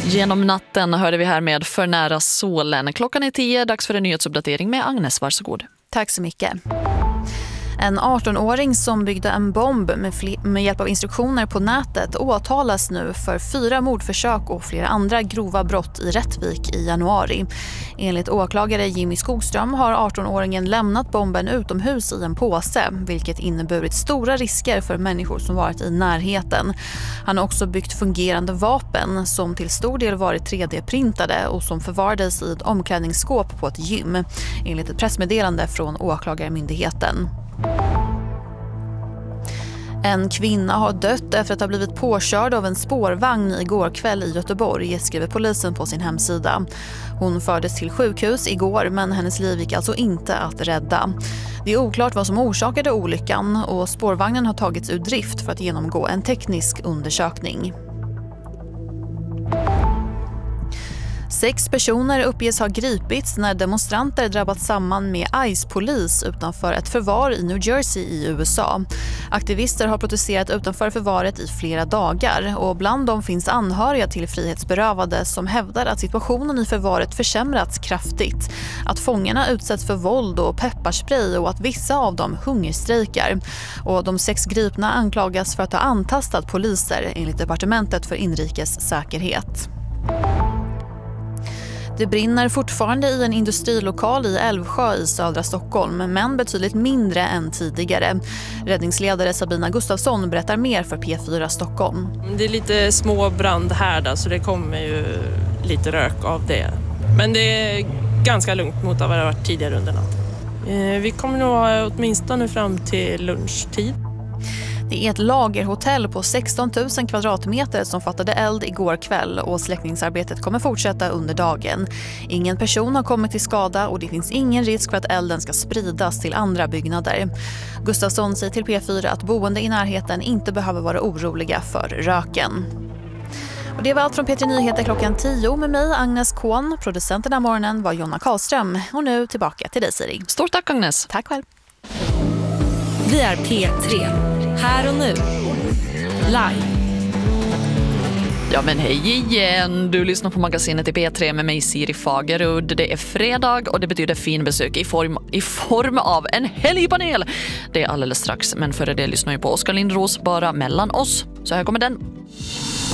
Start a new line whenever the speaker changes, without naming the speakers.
Genom natten hörde vi här med För nära solen. Klockan är 10, dags för en nyhetsuppdatering med Agnes, varsågod.
Tack så mycket. En 18-åring som byggde en bomb med hjälp av instruktioner på nätet åtalas nu för 4 mordförsök och flera andra grova brott i Rättvik i januari. Enligt åklagare Jimmy Skogström har 18-åringen lämnat bomben utomhus i en påse, vilket inneburit stora risker för människor som varit i närheten. Han har också byggt fungerande vapen som till stor del varit 3D-printade och som förvarades i ett omklädningsskåp på ett gym, enligt ett pressmeddelande från åklagarmyndigheten. En kvinna har dött efter att ha blivit påkörd av en spårvagn igår kväll i Göteborg, skriver polisen på sin hemsida. Hon fördes till sjukhus igår, men hennes liv gick alltså inte att rädda. Det är oklart vad som orsakade olyckan och spårvagnen har tagits ur drift för att genomgå en teknisk undersökning. 6 personer uppges ha gripits när demonstranter drabbats samman med ICE-polis utanför ett förvar i New Jersey i USA. Aktivister har protesterat utanför förvaret i flera dagar och bland dem finns anhöriga till frihetsberövade som hävdar att situationen i förvaret försämrats kraftigt, att fångarna utsätts för våld och pepparspray och att vissa av dem hungerstrejkar. Och de 6 gripna anklagas för att ha antastat poliser enligt Departementet för inrikes säkerhet. Det brinner fortfarande i en industrilokal i Älvsjö i södra Stockholm, men betydligt mindre än tidigare. Räddningsledare Sabina Gustafsson berättar mer för P4 Stockholm.
Det är lite små brandhärdar så det kommer ju lite rök av det. Men det är ganska lugnt mot vad det har varit tidigare under natten. Vi kommer nog ha åtminstone fram till lunchtid.
Det är ett lagerhotell på 16 000 kvadratmeter som fattade eld igår kväll och släckningsarbetet kommer fortsätta under dagen. Ingen person har kommit till skada och det finns ingen risk för att elden ska spridas till andra byggnader. Gustafsson säger till P4 att boende i närheten inte behöver vara oroliga för röken. Och det var allt från P3 Nyheter klockan 10 med mig, Agnes Kohn. Producenten av morgonen var Jonna Karlström. Och nu tillbaka till dig, Siri.
Stort tack, Agnes.
Tack själv.
Vi är P3. Här och nu. Live.
Ja, men hej igen. Du lyssnar på magasinet i P3 med mig, Siri Fagerud. Det är fredag och det betyder fin besök i form av en helgpanel. Det är alldeles strax, men före det lyssnar jag på Oskar Lindros Bara mellan oss. Så här kommer den.